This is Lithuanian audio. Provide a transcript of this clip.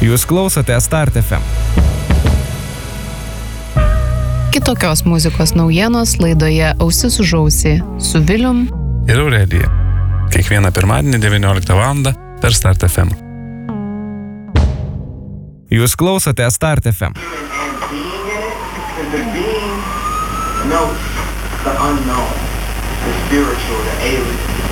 Jūs klausote Start FM. Kitokios muzikos naujienos laidoje Ausis už ausį su Vilium ir Aurelija. Kiekvieną pirmadienį 19 val. Per Start FM. Jūs klausote Start FM. Knows the unknown, the spiritual, the alien.